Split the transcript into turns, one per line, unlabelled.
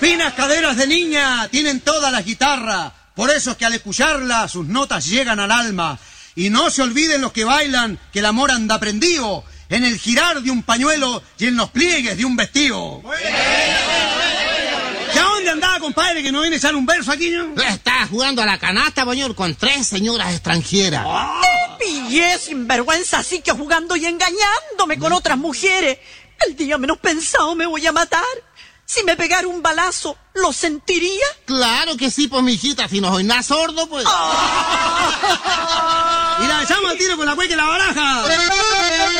finas caderas de niña tienen todas las guitarras. Por eso es que al escucharla sus notas llegan al alma. Y no se olviden los que bailan que el amor anda prendido en el girar de un pañuelo y en los pliegues de un vestido. ¿Y a dónde andaba, compadre, que no viene a echar un verso aquí, no?
Estaba jugando a la canasta, señor, con 3 señoras extranjeras.
Te pillé, sinvergüenza, así que jugando y engañándome con otras mujeres. El día menos pensado me voy a matar. Si me pegara un balazo, ¿lo sentiría?
Claro que sí, pues, mijita, si no soy nada sordo, pues.
Y la echamos al tiro con la cueca y la baraja.